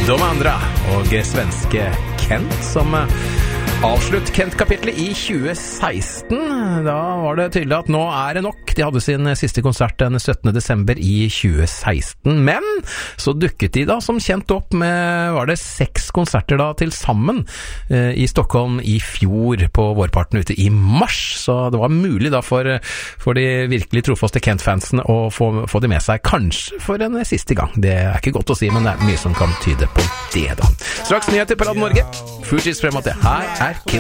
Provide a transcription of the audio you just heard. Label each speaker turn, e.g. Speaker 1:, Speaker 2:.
Speaker 1: Domandra og svenske Kent som avslutt Kent-kapitlet i 2016. Da var det tydelig at nå det nok. De hadde sin siste konsert den 17. desember i 2016. Men så dukket de da som kjent opp med, var det 6 konserter da til sammen i Stockholm i fjor på vårparten ute i mars. Så det var mulig da for de virkelig trofaste Kent-fansene å få de med seg, kanskje for en siste gang. Det ikke godt å si, men det mye som kan tyde på det da. Straks nyheter på Radio Norge. Fugees frem at det her Kill